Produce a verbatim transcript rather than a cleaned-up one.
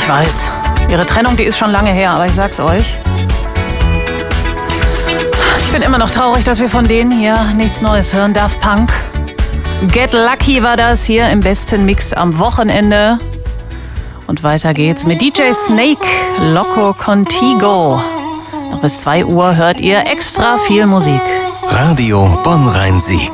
Ich weiß, ihre Trennung, die ist schon lange her, aber ich sag's euch. Ich bin immer noch traurig, dass wir von denen hier nichts Neues hören. Daft Punk. Get Lucky war das hier im besten Mix am Wochenende. Und weiter geht's mit D J Snake, Loco Contigo. Noch bis zwei Uhr hört ihr extra viel Musik. Radio Bonn-Rhein-Sieg.